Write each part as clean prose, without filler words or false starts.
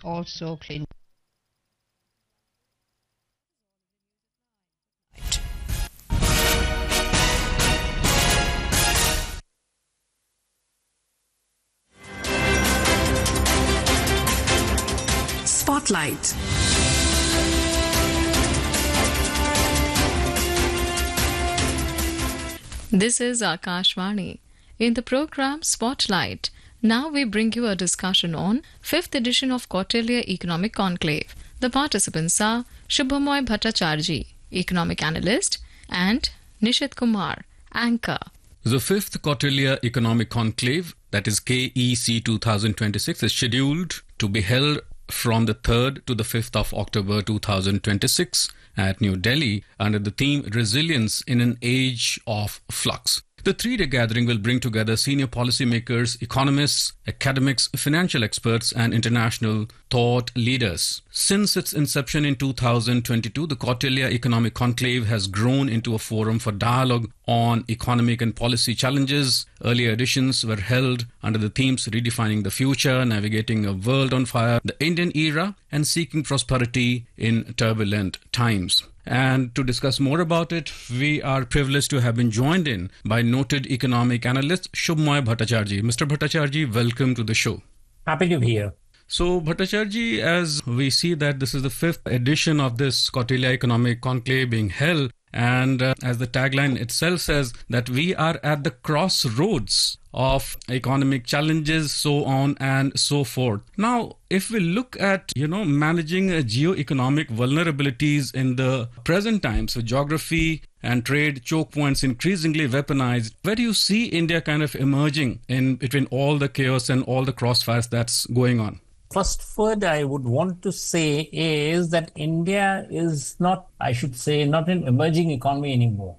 also clean. Spotlight. This is Akashvani. In the program Spotlight, now we bring you a discussion on 5th edition of Kautilya Economic Conclave. The participants are Shubhamoy Bhattacharjee, Economic Analyst, and Nishit Kumar, Anchor. The 5th Kautilya Economic Conclave, that is KEC 2026, is scheduled to be held from the 3rd to the 5th of October 2026 at New Delhi under the theme Resilience in an Age of Flux. The three-day gathering will bring together senior policymakers, economists, academics, financial experts, and international thought leaders. Since its inception in 2022, the Kautilya Economic Conclave has grown into a forum for dialogue on economic and policy challenges. Earlier editions were held under the themes Redefining the Future, Navigating a World on Fire, the Indian Era, and Seeking Prosperity in Turbulent Times. And to discuss more about it, we are privileged to have been joined in by noted economic analyst Shubhamoy Bhattacharjee. Mr. Bhattacharjee, welcome to the show. Happy to be here. So, Bhattacharjee, as we see that this is the 5th edition of this Kautilya Economic Conclave being held, and as the tagline itself says, that we are at the crossroads of economic challenges, so on and so forth. Now, if we look at, managing geo-economic vulnerabilities in the present times, with geography and trade choke points increasingly weaponized, where do you see India kind of emerging in between all the chaos and all the crossfires that's going on? First word I would want to say is that India is not an emerging economy anymore.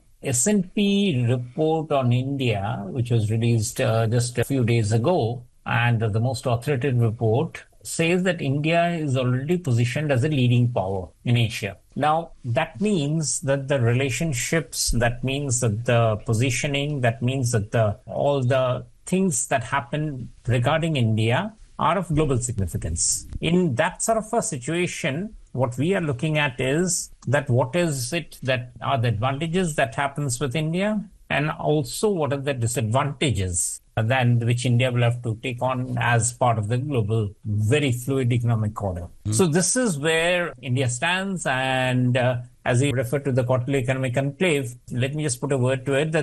S&P report on India, which was released just a few days ago, and the most authoritative report says that India is already positioned as a leading power in Asia. Now, that means that the relationships, that means that the positioning, that means that all the things that happen regarding India are of global significance. In that sort of a situation, what we are looking at is that what is it that are the advantages that happens with India, and also what are the disadvantages then which India will have to take on as part of the global, very fluid economic order. So this is where India stands, and as you refer to the Kautilya Economic Conclave, let me just put a word to it that